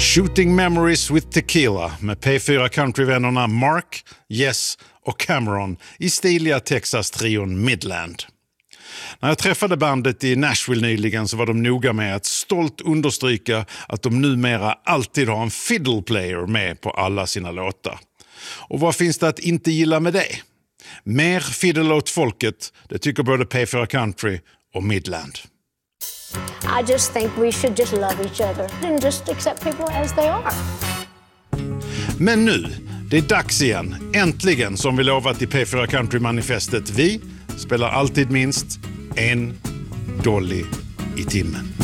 Shooting Memories with Tequila med P4 Countryvännerna Mark, Jess och Cameron i stiliga Texas-trion Midland. När jag träffade bandet i Nashville nyligen så var de noga med att stolt understryka att de numera alltid har en fiddle player med på alla sina låtar. Och vad finns det att inte gilla med det? Mer fiddle åt folket, det tycker både P4 Country och Midland. I just think we should just love each other and just accept people as they are. Men nu, det är dags igen. Äntligen, som vi lovat i P4 Country-manifestet. Vi spelar alltid minst en dolly i timmen.